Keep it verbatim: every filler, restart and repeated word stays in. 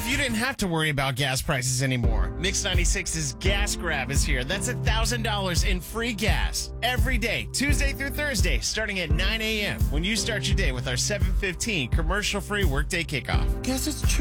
if you didn't have to worry about gas prices anymore? Mix ninety-six's Gas Grab is here. That's one thousand dollars in free gas every day, Tuesday through Thursday, starting at nine a.m. when you start your day with our seven fifteen commercial-free workday kickoff. Guess it's true.